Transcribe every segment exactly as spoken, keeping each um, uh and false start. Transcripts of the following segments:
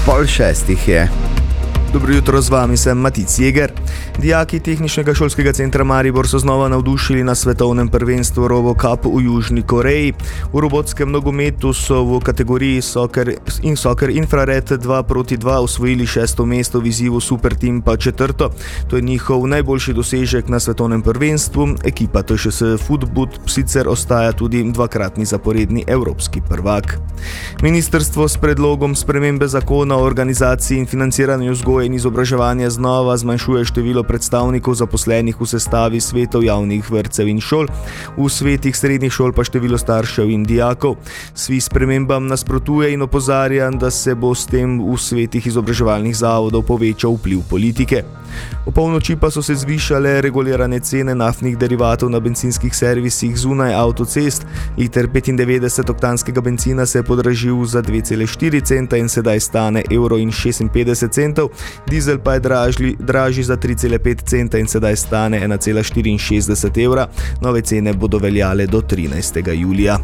Pol šestih je. Dobro jutro, z vami sem Matic Jeger. Dijaki Tehničnega šolskega centra Maribor so znova navdušili na svetovnem prvenstvu RoboCup v Južni Koreji. V robotskem nogometu so v kategoriji Soccer in Soccer Infrared dva proti dva osvojili šesto mesto, v izzivu Super Team pa četrto. To je njihov najboljši dosežek na svetovnem prvenstvu. Ekipa T Š S Footboot sicer ostaja tudi dvakratni zaporedni evropski prvak. Ministrstvo s predlogom spremembe zakona o organizaciji in financiranju vzgoje in izobraževanja znova zmanjšuje število predstavnikov zaposlenih v sestavi svetov javnih vrtcev in šol, v svetih srednjih šol pa število staršev in dijakov. Svi spremembam nasprotuje in opozarja, da se bo s tem v svetih izobraževalnih zavodov povečal vpliv politike. V polnoči pa so se zvišale regulirane cene naftnih derivatov na bencinskih servisih zunaj avtocest. Liter petindevetdeset oktanskega bencina se je podražil za dve celi štiri centa in sedaj stane evro in šestinpetdeset centov, dizel pa je dražji, dražji za tri cele pet centa in sedaj stane ena cela štiriinšestdeset evra. Nove cene bodo veljale do trinajstega julija.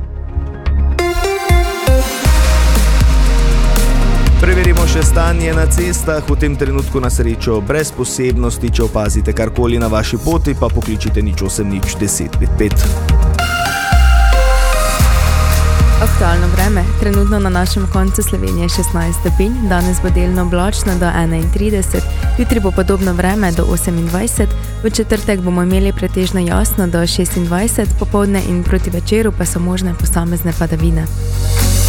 Preverimo še stanje na cestah, v tem trenutku na srečo brez posebnosti. Če opazite karkoli na vaši poti, pa pokličite nič osem nič deset pet pet. Aktualno vreme. Trenutno na našem koncu Slovenije šestnajst stopinj, danes bo delno oblačno do enaintrideset, jutri bo podobno vreme do osemindvajset, v četrtek bomo imeli pretežno jasno do šestindvajset, popoldne in proti večeru pa so možne posamezne padavine.